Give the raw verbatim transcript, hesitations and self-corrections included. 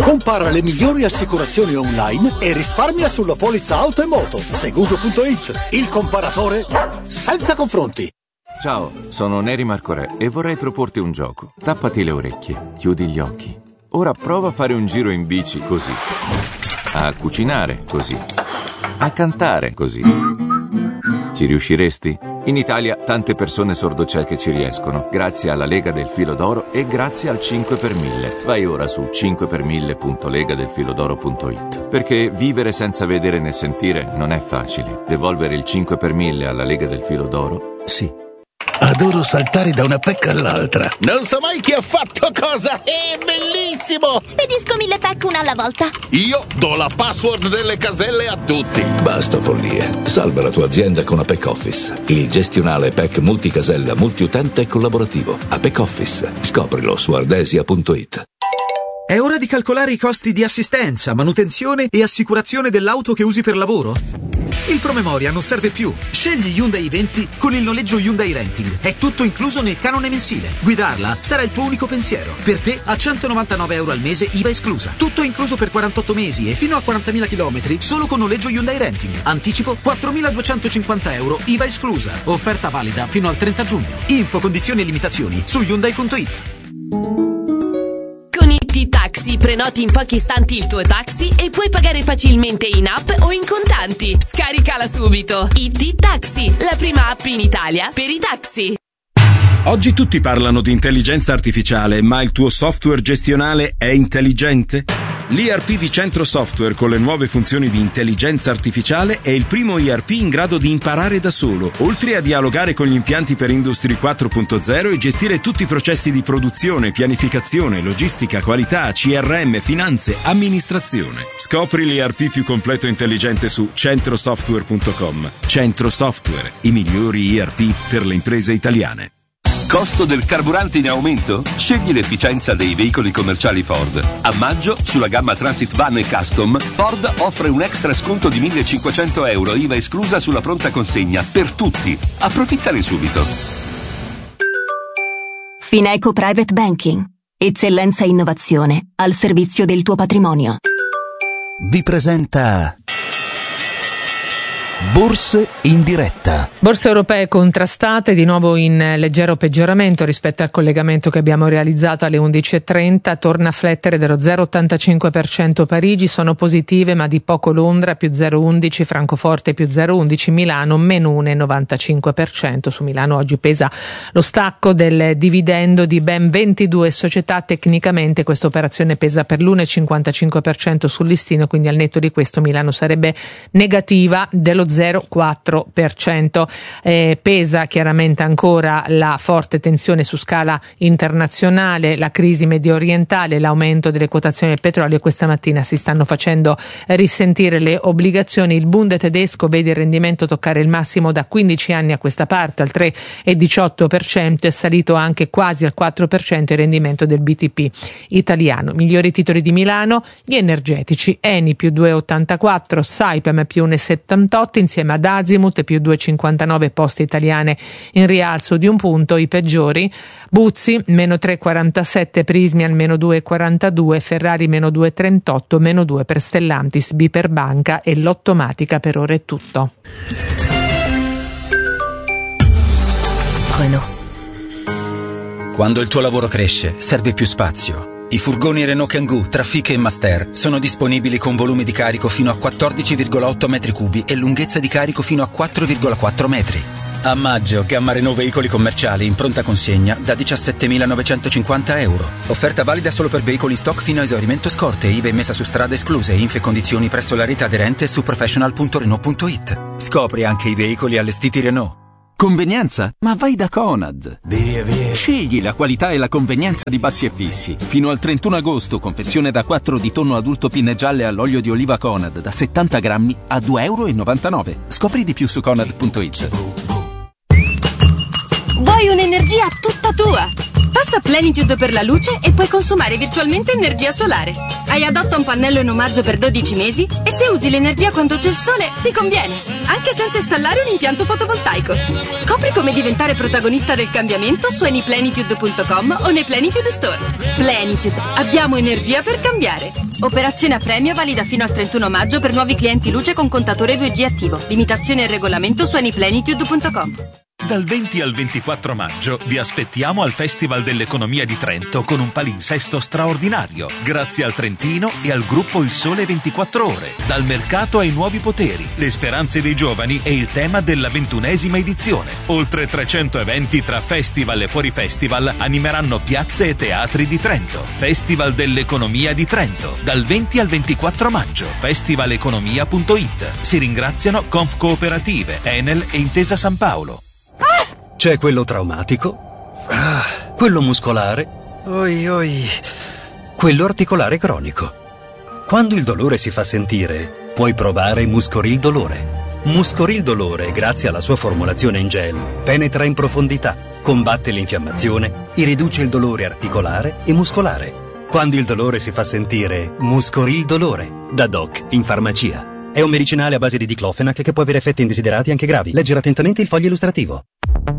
Compara le migliori assicurazioni online e risparmia sulla polizza auto e moto. Seguso punto it, il comparatore senza confronti. Ciao, sono Neri Marcorè e vorrei proporti un gioco. Tappati le orecchie, chiudi gli occhi. Ora prova a fare un giro in bici così. A cucinare così. A cantare così. Ci riusciresti? In Italia tante persone sordocieche ci riescono, grazie alla Lega del Filo d'Oro e grazie al cinque per mille. Vai ora su cinque per mille punto lega del filo d'oro punto it. Perché vivere senza vedere né sentire non è facile. Devolvere il cinque per mille alla Lega del Filo d'Oro? Sì. Adoro saltare da una pecca all'altra. Non so mai chi ha fatto cosa. È bellissimo. Spedisco mille pack una alla volta. Io do la password delle caselle a tutti. Basta follie. Salva la tua azienda con Apex Office. Il gestionale P E C multicasella, multiutente e collaborativo. Apex Office. Scoprilo su ardesia punto it. È ora di calcolare i costi di assistenza, manutenzione e assicurazione dell'auto che usi per lavoro? Il promemoria non serve più. Scegli Hyundai i venti con il noleggio Hyundai Renting. È tutto incluso nel canone mensile. Guidarla sarà il tuo unico pensiero. Per te a centonovantanove euro al mese I V A esclusa. Tutto incluso per quarantotto mesi e fino a quarantamila chilometri solo con noleggio Hyundai Renting. Anticipo quattromiladuecentocinquanta euro I V A esclusa. Offerta valida fino al trenta giugno. Info, condizioni e limitazioni su Hyundai punto it. Con I T Taxi prenoti in pochi istanti il tuo taxi e puoi pagare facilmente in app o in contanti. Scaricala subito. I T Taxi, la prima app in Italia per i taxi. Oggi tutti parlano di intelligenza artificiale, ma il tuo software gestionale è intelligente? L'I R P di Centro Software con le nuove funzioni di intelligenza artificiale è il primo I R P in grado di imparare da solo, oltre a dialogare con gli impianti per Industry quattro punto zero e gestire tutti i processi di produzione, pianificazione, logistica, qualità, C R M, finanze, amministrazione. Scopri l'I R P più completo e intelligente su centro software punto com. Centro Software, i migliori I R P per le imprese italiane. Costo del carburante in aumento? Scegli l'efficienza dei veicoli commerciali Ford. A maggio, sulla gamma Transit Van e Custom, Ford offre un extra sconto di millecinquecento euro I V A esclusa sulla pronta consegna per tutti. Approfittane subito. Fineco Private Banking. Eccellenza e innovazione al servizio del tuo patrimonio. Vi presenta Borse in diretta. Borse europee contrastate, di nuovo in leggero peggioramento rispetto al collegamento che abbiamo realizzato alle undici e trenta. Torna a flettere dello zero virgola ottantacinque per cento Parigi, sono positive ma di poco Londra, più zero virgola undici, Francoforte più zero virgola undici, Milano meno uno virgola novantacinque per cento. Su Milano oggi pesa lo stacco del dividendo di ben ventidue società. Tecnicamente questa operazione pesa per l'uno virgola cinquantacinque per cento sul listino, quindi al netto di questo Milano sarebbe negativa dello zero virgola quattro per cento. Eh, pesa chiaramente ancora la forte tensione su scala internazionale, la crisi medio orientale, l'aumento delle quotazioni del petrolio. Questa mattina si stanno facendo risentire le obbligazioni. Il Bund tedesco vede il rendimento toccare il massimo da quindici anni a questa parte, al tre virgola diciotto per cento. È salito anche quasi al quattro per cento il rendimento del B T P italiano. Migliori titoli di Milano, gli energetici, Eni più due virgola ottantaquattro, Saipem più uno virgola settantotto, insieme ad Azimut più due virgola cinquantanove, Poste Italiane in rialzo di un punto. I peggiori: Buzzi meno tre virgola quarantasette, Prismian meno due virgola quarantadue, Ferrari meno due virgola trentotto, meno due per Stellantis, B per Banca e Lottomatica. Per ora è tutto. Renault. Quando il tuo lavoro cresce, serve più spazio. I furgoni Renault Kangoo, Trafic e Master sono disponibili con volume di carico fino a quattordici virgola otto metri cubi e lunghezza di carico fino a quattro virgola quattro metri. A maggio, gamma Renault veicoli commerciali in pronta consegna da diciassettemilanovecentocinquanta euro. Offerta valida solo per veicoli in stock fino a esaurimento scorte, I V A messa su strada escluse, info e condizioni presso la rete aderente su professional punto renault punto it. Scopri anche i veicoli allestiti Renault. Convenienza? Ma vai da Conad. Via, via. Scegli la qualità e la convenienza di Bassi e Fissi. Fino al trentuno agosto, confezione da quattro di tonno adulto pinne gialle all'olio di oliva Conad da settanta grammi a due virgola novantanove euro. Scopri di più su conad punto it. Vuoi un'energia tutta tua? Passa Plenitude per la luce e puoi consumare virtualmente energia solare. Hai adotta un pannello in omaggio per dodici mesi e se usi l'energia quando c'è il sole ti conviene, anche senza installare un impianto fotovoltaico. Scopri come diventare protagonista del cambiamento su anyplenitude punto com o nei Plenitude Store. Plenitude, abbiamo energia per cambiare. Operazione a premio valida fino al trentuno maggio per nuovi clienti luce con contatore due G attivo. Limitazione e regolamento su anyplenitude punto com. Dal venti al ventiquattro maggio vi aspettiamo al Festival dell'Economia di Trento con un palinsesto straordinario, grazie al Trentino e al gruppo Il Sole ventiquattro Ore. Dal mercato ai nuovi poteri, le speranze dei giovani e il tema della ventunesima edizione. Oltre trecento eventi tra festival e fuori festival animeranno piazze e teatri di Trento. Festival dell'Economia di Trento, dal venti al ventiquattro maggio. festivaleconomia punto it. Si ringraziano Conf Cooperative, Enel e Intesa San Paolo. C'è quello traumatico, ah, quello muscolare, oi oi, quello articolare cronico. Quando il dolore si fa sentire, puoi provare Muscoril Dolore. Muscoril Dolore, grazie alla sua formulazione in gel, penetra in profondità, combatte l'infiammazione e riduce il dolore articolare e muscolare. Quando il dolore si fa sentire, Muscoril Dolore, da Doc in farmacia. È un medicinale a base di diclofenac che può avere effetti indesiderati anche gravi. Leggere attentamente il foglio illustrativo.